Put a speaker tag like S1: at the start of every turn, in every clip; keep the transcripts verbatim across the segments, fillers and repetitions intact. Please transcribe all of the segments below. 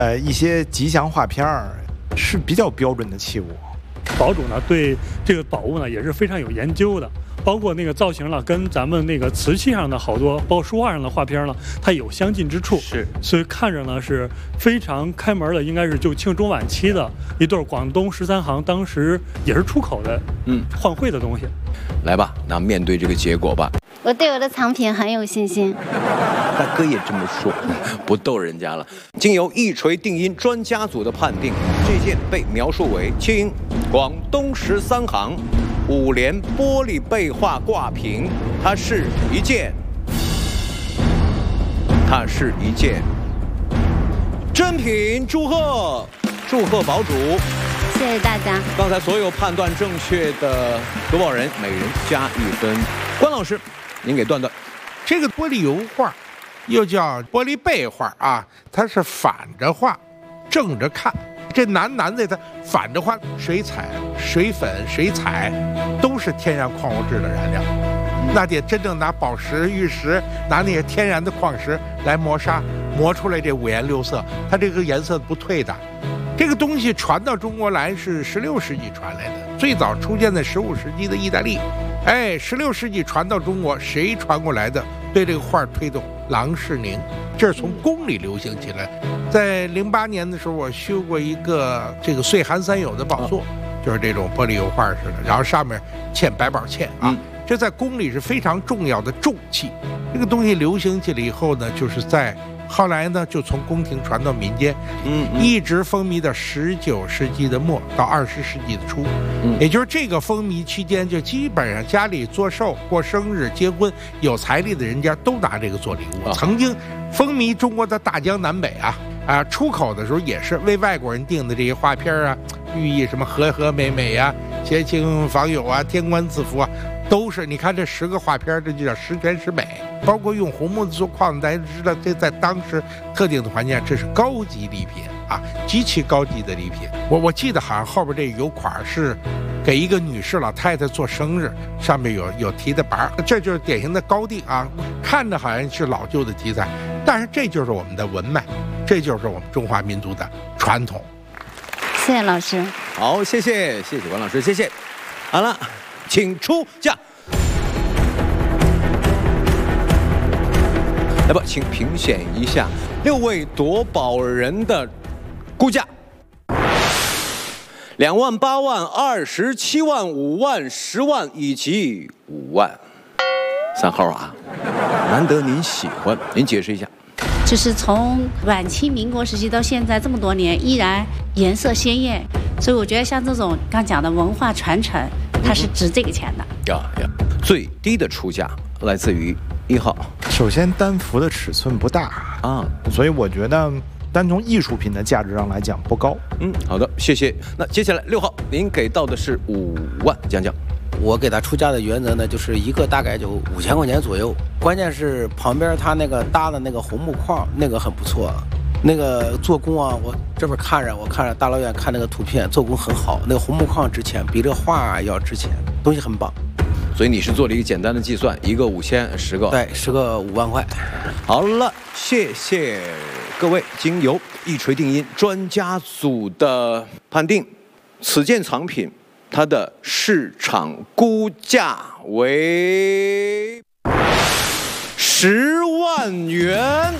S1: 呃，一些吉祥画片儿是比较标准的器物。
S2: 堡主呢对这个宝物呢也是非常有研究的，包括那个造型了，跟咱们那个瓷器上的好多，包括书画上的画片呢，它有相近之处。
S3: 是，
S2: 所以看着呢是非常开门的，应该是就清中晚期的一对广东十三行当时也是出口的，嗯，换汇的东西。
S3: 来吧，那面对这个结果吧。
S4: 我对我的藏品很有信心。
S3: 大哥也这么说，不逗人家了。经由一锤定音专家组的判定，这件被描述为清广东十三行五联玻璃背画挂屏，它是一件，它是一件真品。祝贺，祝贺堡主！
S4: 谢谢大家。
S3: 刚才所有判断正确的夺宝人，每人加一分。关老师，您给段段。
S5: 这个玻璃油画，又叫玻璃背画啊，它是反着画，正着看。这难难在它反着画，水彩、水粉、水彩都是天然矿物质的燃料，那得真正拿宝石、玉石，拿那些天然的矿石来磨砂，磨出来这五颜六色，它这个颜色不退的。这个东西传到中国来是十六世纪传来的，最早出现在十五世纪的意大利。哎，十六世纪传到中国，谁传过来的？对这个画推动，郎世宁，这是从宫里流行起来。在零八年的时候，我修过一个这个岁寒三友的宝座，就是这种玻璃油画似的，然后上面嵌百宝嵌啊，这在宫里是非常重要的重器。这个东西流行起来以后呢，就是在后来呢，就从宫廷传到民间，嗯，一直风靡到十九世纪的末到二十世纪的初，嗯，也就是这个风靡期间，就基本上家里做寿、过生日、结婚，有财力的人家都拿这个做礼物。曾经风靡中国的大江南北啊啊，出口的时候也是为外国人订的这些画片啊，寓意什么和和美美啊、携情访友啊、天官赐福啊，都是。你看这十个画片，这就叫十全十美。包括用红木做框子，大家知道这在当时特定的环境，这是高级礼品啊，极其高级的礼品。我我记得好像后边这油款是给一个女士老太太做生日，上面有有题的板，这就是典型的高定啊，看着好像是老旧的题材，但是这就是我们的文脉，这就是我们中华民族的传统。
S4: 谢谢老师。
S3: 好，谢谢谢谢关老师，谢谢。好了，请出价。来吧，请评选一下六位夺宝人的估价：两万、八万、二十七万、五万、十万以及五万。三号啊，难得您喜欢，您解释一下。
S6: 就是从晚清民国时期到现在这么多年，依然颜色鲜艳，所以我觉得像这种刚讲的文化传承，它是值这个钱的。
S3: 呀呀，最低的出价来自于一号。
S1: 首先，单幅的尺寸不大啊，所以我觉得单从艺术品的价值上来讲不高。
S3: 嗯，好的，谢谢。那接下来六号，您给到的是五万，讲讲。
S7: 我给他出价的原则呢，就是一个大概就五千块钱左右。关键是旁边他那个搭的那个红木框，那个很不错。那个做工啊，我这边看着，我看着大老远看那个图片，做工很好。那个红木框值钱，比这画要值钱，东西很棒。
S3: 所以你是做了一个简单的计算，一个五千，十个，
S7: 对，十个五万块。
S3: 好了，谢谢各位，经由一锤定音专家组的判定，此件藏品它的市场估价为十万元，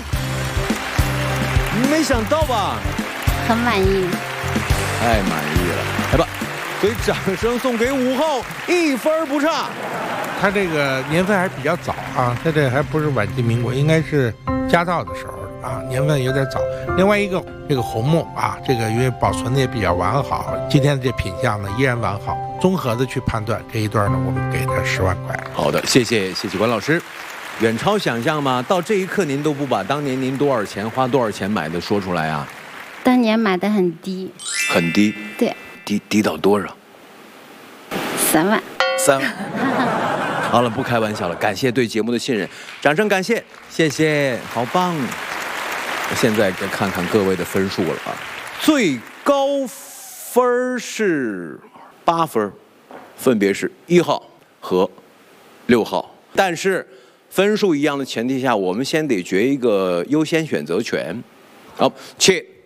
S3: 没想到吧？
S4: 很满意，
S3: 太满意了，来吧。所以掌声送给五号，一分不差。
S5: 他这个年份还是比较早啊，他这还不是晚清民国，应该是家道的时候啊，年份有点早。另外一个这个红木啊，这个因为保存的也比较完好，今天的这品相呢依然完好。综合的去判断这一段呢，我们给他十万块。
S3: 好的，谢谢谢谢关老师。远超想象吗？到这一刻您都不把当年您多少钱花多少钱买的说出来啊？
S4: 当年买的很低，
S3: 很低。
S4: 对。
S3: 低低到多少？
S4: 三万。
S3: 三万。好了，不开玩笑了，感谢对节目的信任，掌声感谢，谢谢，好棒！现在该看看各位的分数了啊，最高分是八分，分别是一号和六号，但是分数一样的前提下，我们先得决一个优先选择权。好，且